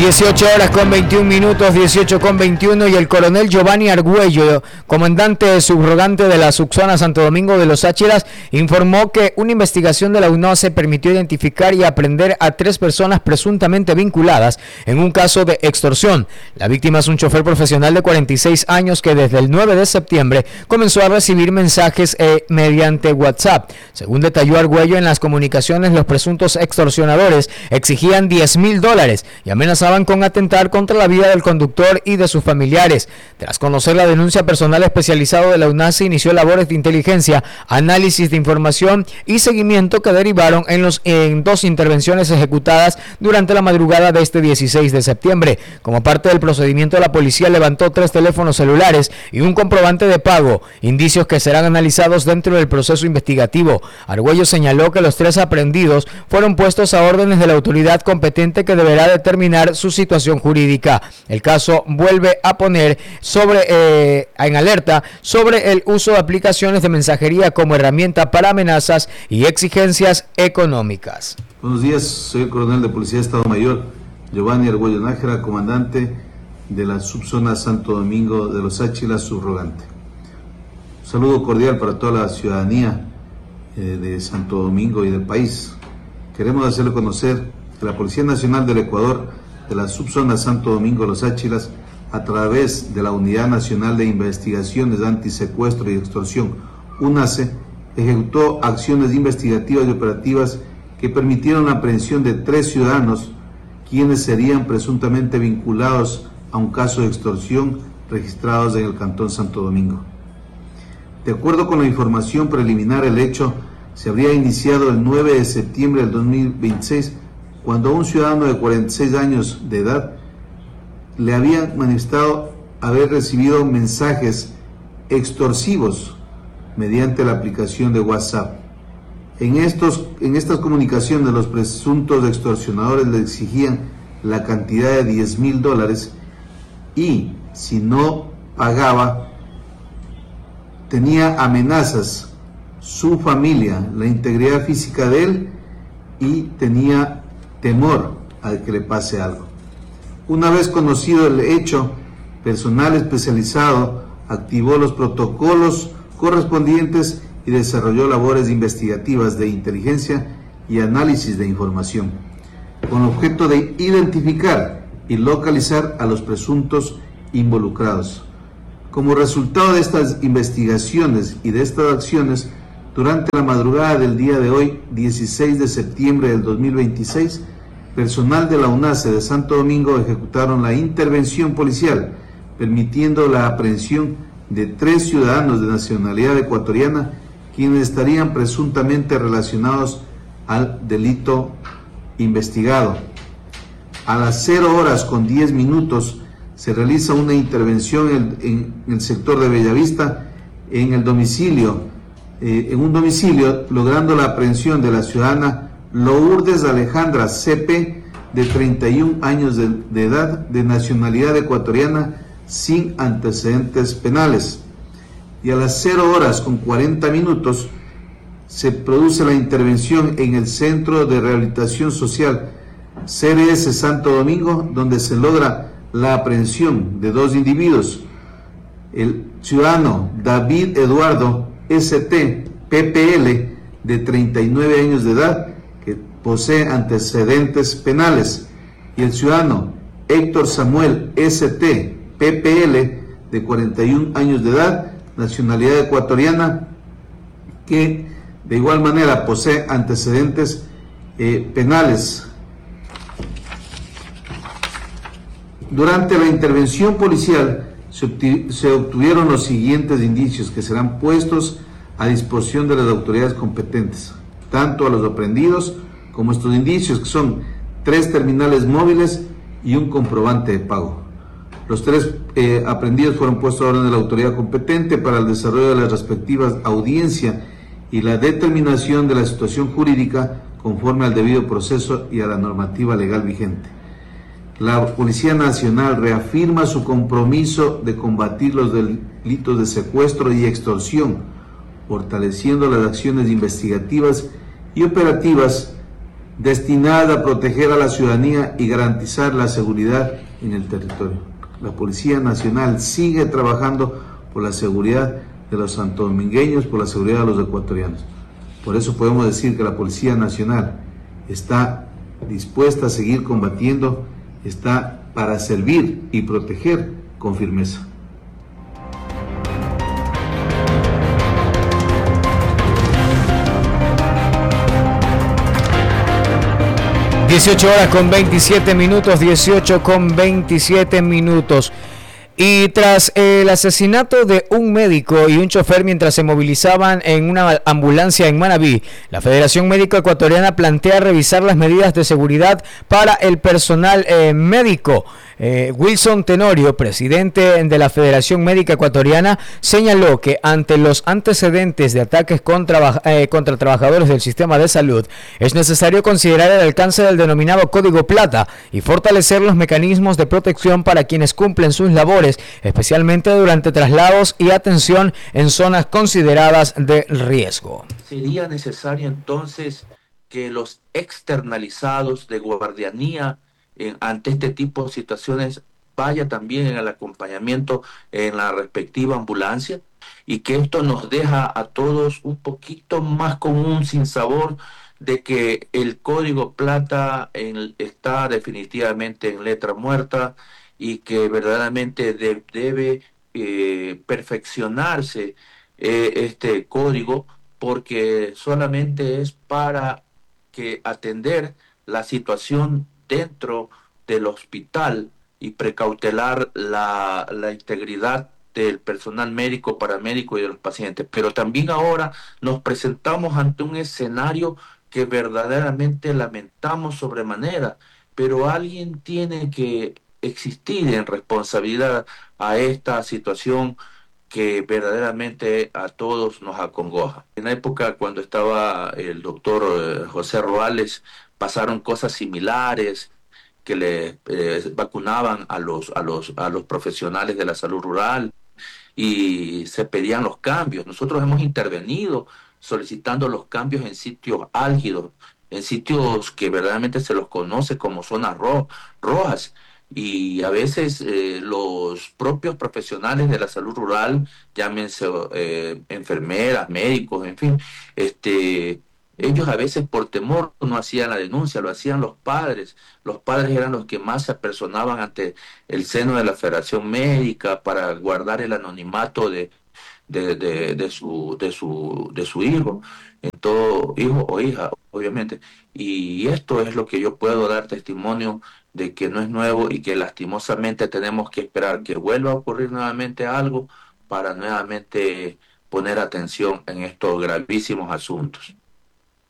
18 horas con 21 minutos, 18 con 21, y el coronel Giovanni Argüello, comandante subrogante de la subzona Santo Domingo de los Áchilas, informó que una investigación de la UNOCE permitió identificar y aprehender a 3 personas presuntamente vinculadas en un caso de extorsión. La víctima es un chofer profesional de 46 años que desde el 9 de septiembre comenzó a recibir mensajes mediante WhatsApp. Según detalló Argüello, en las comunicaciones los presuntos extorsionadores exigían $10,000 y amenazaban con atentar contra la vida del conductor y de sus familiares. Tras conocer la denuncia, personal especializado de la UNACE inició labores de inteligencia, análisis de información y seguimiento que derivaron en 2 intervenciones ejecutadas durante la madrugada de este 16 de septiembre. Como parte del procedimiento, la policía levantó 3 teléfonos celulares y un comprobante de pago, indicios que serán analizados dentro del proceso investigativo. Argüello señaló que los 3 aprehendidos fueron puestos a órdenes de la autoridad competente, que deberá determinar su situación jurídica. El caso vuelve a poner en alerta sobre el uso de aplicaciones de mensajería como herramienta para amenazas y exigencias económicas. Buenos días, soy el coronel de Policía de Estado Mayor Giovanni Argüello Nájera, comandante de la subzona Santo Domingo de los Áchilas, subrogante. Un saludo cordial para toda la ciudadanía de Santo Domingo y del país. Queremos hacerle conocer que la Policía Nacional del Ecuador de la subzona Santo Domingo de los Áchilas, a través de la Unidad Nacional de Investigaciones Antisecuestro y Extorsión, UNACE, ejecutó acciones investigativas y operativas que permitieron la aprehensión de 3 ciudadanos, quienes serían presuntamente vinculados a un caso de extorsión registrados en el Cantón Santo Domingo. De acuerdo con la información preliminar, el hecho se habría iniciado el 9 de septiembre del 2026, cuando un ciudadano de 46 años de edad le había manifestado haber recibido mensajes extorsivos mediante la aplicación de WhatsApp. En estas comunicaciones, los presuntos extorsionadores le exigían la cantidad de $10,000 y, si no pagaba, tenía amenazas su familia, la integridad física de él, y tenía temor a que le pase algo. Una vez conocido el hecho, personal especializado activó los protocolos correspondientes y desarrolló labores investigativas de inteligencia y análisis de información, con objeto de identificar y localizar a los presuntos involucrados. Como resultado de estas investigaciones y de estas acciones, durante la madrugada del día de hoy, 16 de septiembre del 2026, personal de la UNACE de Santo Domingo ejecutaron la intervención policial, permitiendo la aprehensión de 3 ciudadanos de nacionalidad ecuatoriana, quienes estarían presuntamente relacionados al delito investigado. A las 0 horas con 10 minutos se realiza una intervención en el sector de Bellavista, en un domicilio, logrando la aprehensión de la ciudadana Lourdes Alejandra C.P., de 31 años de edad, de nacionalidad ecuatoriana, sin antecedentes penales. Y a las 0 horas con 40 minutos se produce la intervención en el Centro de Rehabilitación Social CRS Santo Domingo, donde se logra la aprehensión de 2 individuos, el ciudadano David Eduardo S.T. PPL, de 39 años de edad, que posee antecedentes penales, y el ciudadano Héctor Samuel S.T. PPL, de 41 años de edad, nacionalidad ecuatoriana, que de igual manera posee antecedentes penales. Durante la intervención policial se obtuvieron los siguientes indicios, que serán puestos a disposición de las autoridades competentes, tanto a los aprehendidos como estos indicios, que son 3 terminales móviles y un comprobante de pago. Los 3 aprehendidos fueron puestos a orden de la autoridad competente para el desarrollo de las respectivas audiencias y la determinación de la situación jurídica conforme al debido proceso y a la normativa legal vigente. La Policía Nacional reafirma su compromiso de combatir los delitos de secuestro y extorsión, fortaleciendo las acciones investigativas y operativas destinada a proteger a la ciudadanía y garantizar la seguridad en el territorio. La Policía Nacional sigue trabajando por la seguridad de los santodomingueños, por la seguridad de los ecuatorianos. Por eso podemos decir que la Policía Nacional está dispuesta a seguir combatiendo, está para servir y proteger con firmeza. 18:27 minutos. Y tras el asesinato de un médico y un chofer mientras se movilizaban en una ambulancia en Manabí, la Federación Médica Ecuatoriana plantea revisar las medidas de seguridad para el personal médico. Wilson Tenorio, presidente de la Federación Médica Ecuatoriana, señaló que ante los antecedentes de ataques contra trabajadores del sistema de salud, es necesario considerar el alcance del denominado Código Plata y fortalecer los mecanismos de protección para quienes cumplen sus labores, especialmente durante traslados y atención en zonas consideradas de riesgo. Sería necesario entonces que los externalizados de guardianía ante este tipo de situaciones vaya también en el acompañamiento en la respectiva ambulancia, y que esto nos deja a todos un poquito más con un sinsabor de que el Código Plata está definitivamente en letra muerta y que verdaderamente debe perfeccionarse este código, porque solamente es para que atender la situación dentro del hospital y precautelar la integridad del personal médico, paramédico y de los pacientes. Pero también ahora nos presentamos ante un escenario que verdaderamente lamentamos sobremanera, pero alguien tiene que existir en responsabilidad a esta situación que verdaderamente a todos nos acongoja. En la época cuando estaba el doctor José Roales, pasaron cosas similares, que le vacunaban a los profesionales de la salud rural y se pedían los cambios. Nosotros hemos intervenido solicitando los cambios en sitios álgidos, en sitios que verdaderamente se los conoce como zonas rojas. Y a veces los propios profesionales de la salud rural, llámense enfermeras, médicos, en fin, ellos a veces por temor no hacían la denuncia, lo hacían los padres. Los padres eran los que más se apersonaban ante el seno de la Federación Médica para guardar el anonimato de su hijo, en todo hijo o hija, obviamente. Y esto es lo que yo puedo dar testimonio de que no es nuevo y que lastimosamente tenemos que esperar que vuelva a ocurrir nuevamente algo para nuevamente poner atención en estos gravísimos asuntos.